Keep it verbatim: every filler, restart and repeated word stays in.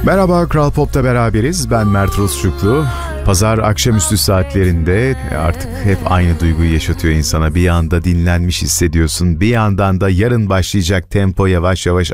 Merhaba, Kral Pop'ta beraberiz. Ben Mert Rusçuklu. Pazar akşamüstü saatlerinde artık hep aynı duyguyu yaşatıyor insana. Bir anda dinlenmiş hissediyorsun. Bir yandan da yarın başlayacak tempo yavaş yavaş